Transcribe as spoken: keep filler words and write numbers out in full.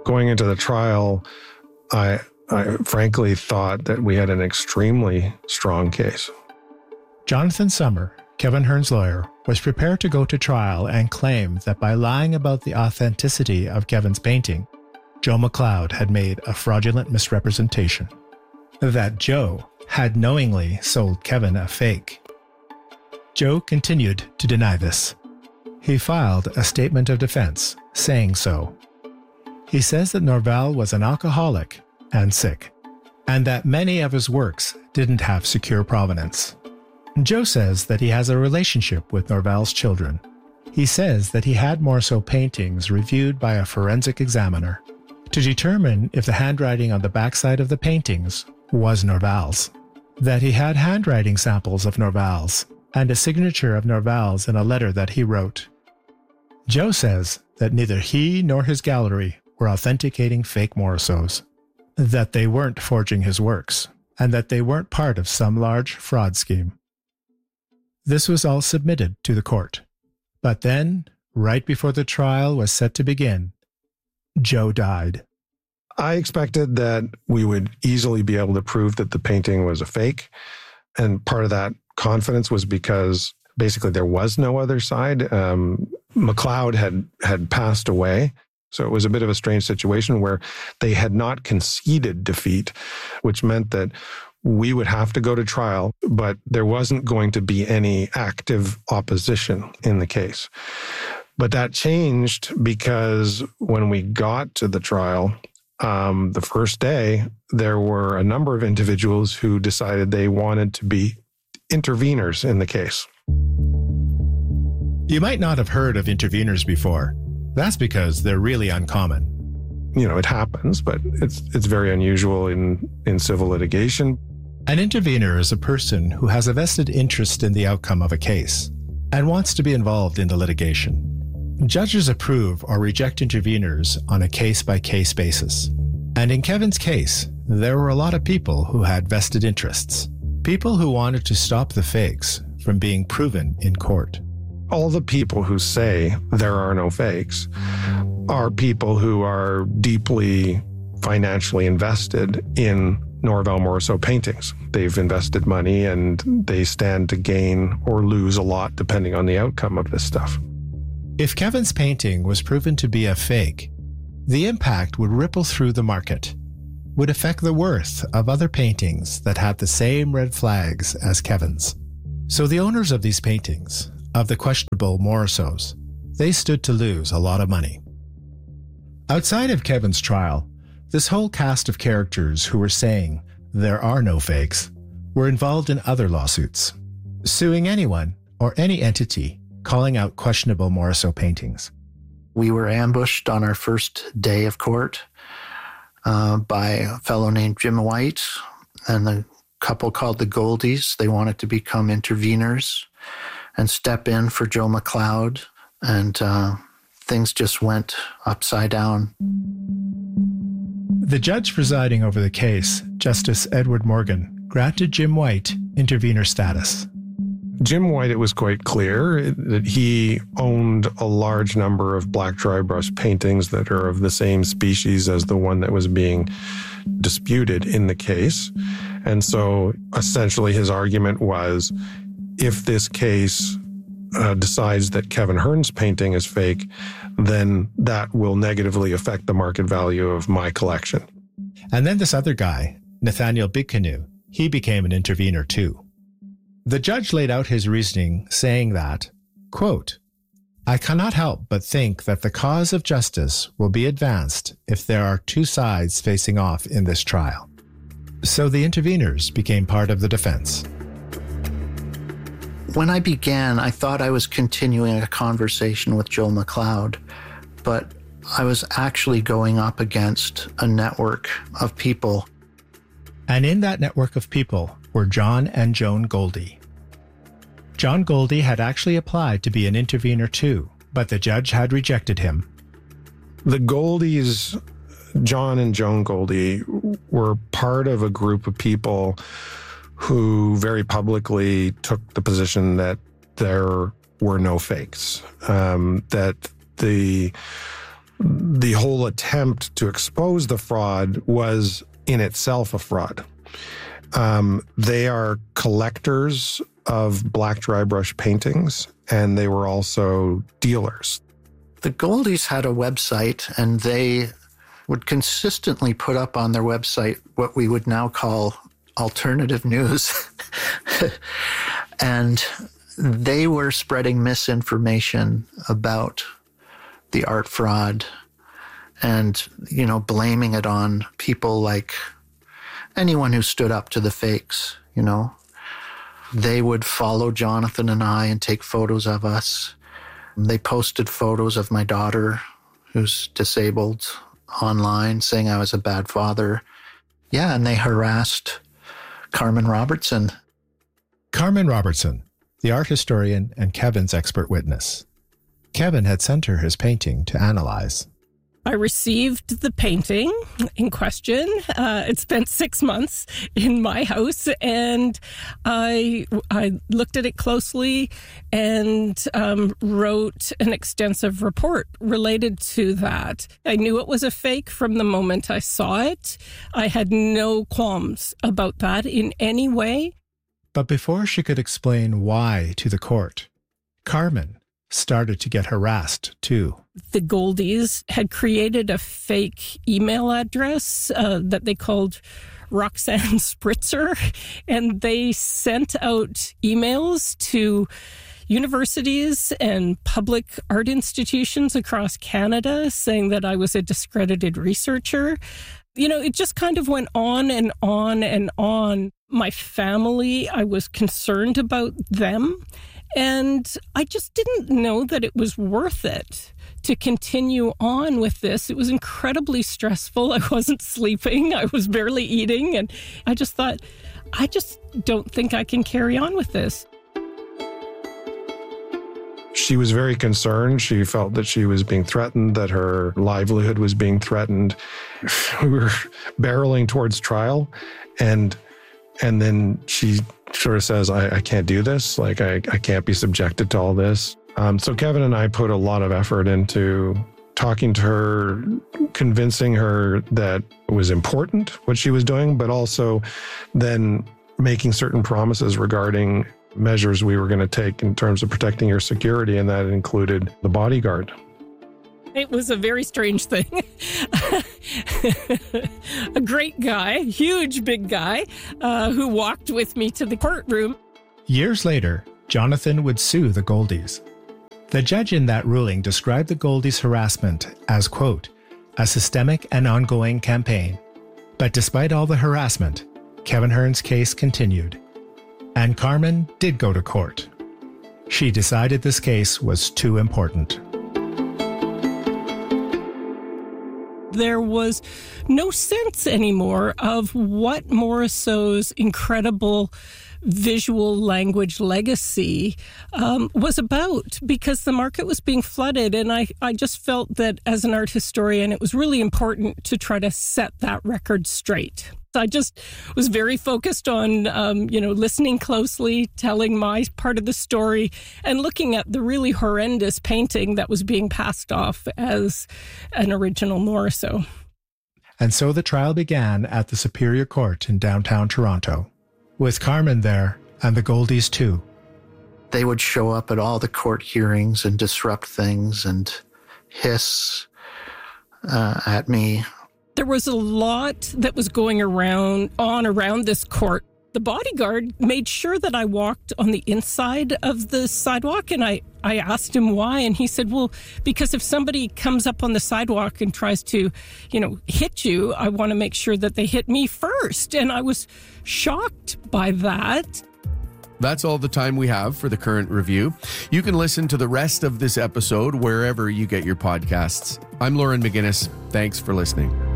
Going into the trial, I, I frankly thought that we had an extremely strong case. Jonathan Sommer, Kevin Hearn's lawyer, was prepared to go to trial and claim that by lying about the authenticity of Kevin's painting, Joe McLeod had made a fraudulent misrepresentation. That Joe had knowingly sold Kevin a fake. Joe continued to deny this. He filed a statement of defense saying so. He says that Norval was an alcoholic and sick, and that many of his works didn't have secure provenance. Joe says that he has a relationship with Norval's children. He says that he had Morrisseau paintings reviewed by a forensic examiner to determine if the handwriting on the backside of the paintings was Norval's. That he had handwriting samples of Norval's and a signature of Norval's in a letter that he wrote. Joe says that neither he nor his gallery were authenticating fake Morrisseaus, that they weren't forging his works, and that they weren't part of some large fraud scheme. This was all submitted to the court. But then, right before the trial was set to begin, Joe died. I expected that we would easily be able to prove that the painting was a fake. And part of that confidence was because basically there was no other side. Um, McLeod had, had passed away. So it was a bit of a strange situation where they had not conceded defeat, which meant that we would have to go to trial, but there wasn't going to be any active opposition in the case. But that changed because when we got to the trial, um, the first day, there were a number of individuals who decided they wanted to be interveners in the case. You might not have heard of interveners before. That's because they're really uncommon. You know, it happens, but it's it's very unusual in, in civil litigation. An intervener is a person who has a vested interest in the outcome of a case and wants to be involved in the litigation. Judges approve or reject interveners on a case-by-case basis. And in Kevin's case, there were a lot of people who had vested interests. People who wanted to stop the fakes from being proven in court. All the people who say there are no fakes are people who are deeply financially invested in Norval Morrisseau paintings. They've invested money and they stand to gain or lose a lot depending on the outcome of this stuff. If Kevin's painting was proven to be a fake, the impact would ripple through the market, would affect the worth of other paintings that had the same red flags as Kevin's. So the owners of these paintings, of the questionable Morrisseaus, they stood to lose a lot of money. Outside of Kevin's trial, this whole cast of characters who were saying there are no fakes were involved in other lawsuits, suing anyone or any entity calling out questionable Morrisseau paintings. We were ambushed on our first day of court uh, by a fellow named Jim White and the couple called the Goldies. They wanted to become interveners and step in for Joe McLeod, and uh, things just went upside down. The judge presiding over the case, Justice Edward Morgan, granted Jim White intervener status. Jim White, it was quite clear that he owned a large number of black dry brush paintings that are of the same species as the one that was being disputed in the case. And so essentially his argument was, if this case uh, decides that Kevin Hearn's painting is fake, then that will negatively affect the market value of my collection. And then this other guy, Nathaniel Bigcanoe, he became an intervener too. The judge laid out his reasoning, saying that, quote, "I cannot help but think that the cause of justice will be advanced if there are two sides facing off in this trial." So the interveners became part of the defense. When I began, I thought I was continuing a conversation with Joe McLeod, but I was actually going up against a network of people. And in that network of people were John and Joan Goldie. John Goldie had actually applied to be an intervener too, but the judge had rejected him. The Goldies, John and Joan Goldie, were part of a group of people who very publicly took the position that there were no fakes, um, that the the whole attempt to expose the fraud was in itself a fraud. Um, they are collectors of black dry brush paintings, and they were also dealers. The Goldies had a website, and they would consistently put up on their website what we would now call alternative news. And they were spreading misinformation about the art fraud and, you know, blaming it on people like anyone who stood up to the fakes, you know. They would follow Jonathan and I and take photos of us. They posted photos of my daughter, who's disabled, online, saying I was a bad father. Yeah, and they harassed Carmen Robertson. Carmen Robertson, the art historian and Kevin's expert witness. Kevin had sent her his painting to analyze. I received the painting in question. Uh, it spent six months in my house, and I I looked at it closely and um, wrote an extensive report related to that. I knew it was a fake from the moment I saw it. I had no qualms about that in any way. But before she could explain why to the court, Carmen started to get harassed too. The Goldies had created a fake email address uh, that they called Roxanne Spritzer, and they sent out emails to universities and public art institutions across Canada saying that I was a discredited researcher. You know, it just kind of went on and on and on. My family, I was concerned about them. And I just didn't know that it was worth it to continue on with this. It was incredibly stressful. I wasn't sleeping. I was barely eating. And I just thought, I just don't think I can carry on with this. She was very concerned. She felt that she was being threatened, that her livelihood was being threatened. We were barreling towards trial. And and then she sort of says, I, I can't do this. Like, I, I can't be subjected to all this. Um, so Kevin and I put a lot of effort into talking to her, convincing her that it was important what she was doing, but also then making certain promises regarding measures we were going to take in terms of protecting her security, and that included the bodyguard. It was a very strange thing. A great guy, huge big guy, uh, who walked with me to the courtroom. Years later, Jonathan would sue the Goldies. The judge in that ruling described the Goldies' harassment as, quote, a systemic and ongoing campaign. But despite all the harassment, Kevin Hearn's case continued. And Carmen did go to court. She decided this case was too important. There was no sense anymore of what Morisot's incredible visual language legacy um, was about, because the market was being flooded. And I, I just felt that as an art historian, it was really important to try to set that record straight. I just was very focused on, um, you know, listening closely, telling my part of the story, and looking at the really horrendous painting that was being passed off as an original Morisot. And so the trial began at the Superior Court in downtown Toronto, with Carmen there and the Goldies too. They would show up at all the court hearings and disrupt things and hiss uh, at me. There was a lot that was going around on around this court. The bodyguard made sure that I walked on the inside of the sidewalk, and I, I asked him why, and he said, well, because if somebody comes up on the sidewalk and tries to, you know, hit you, I want to make sure that they hit me first. And I was shocked by that. That's all the time we have for the current review. You can listen to the rest of this episode wherever you get your podcasts. I'm Lauren McGinnis. Thanks for listening.